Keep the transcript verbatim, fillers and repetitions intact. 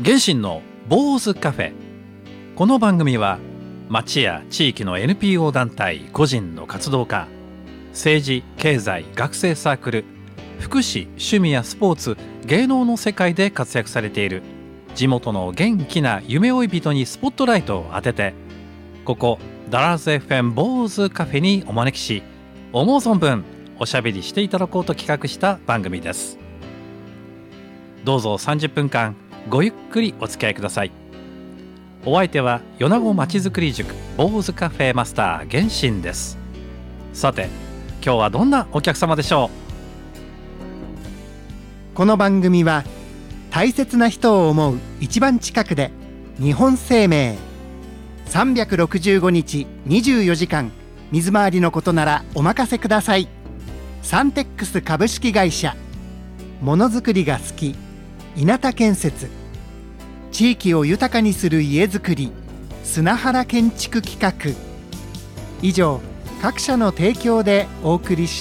原神の坊主カフェ。この番組は町や地域の エヌピーオー 団体、個人の活動家、政治、経済、学生サークル、福祉、趣味やスポーツ、芸能の世界で活躍されている地元の元気な夢追い人にスポットライトを当てて、ここダラーズ エフエム 坊主カフェにお招きし、思う存分おしゃべりしていただこうと企画した番組です。どうぞさんじゅっぷんかんごゆっくりお付き合いください。お相手は米子まちづくり塾坊主カフェマスター原神です。さて今日はどんなお客様でしょう。この番組は大切な人を思う一番近くで日本生命さんびゃくろくじゅうごにちにじゅうよじかん水回りのことならお任せください。サンテックス株式会社、ものづくりが好き稲田建設、地域を豊かにする家づくり砂原建築企画、以上各社の提供でお送りし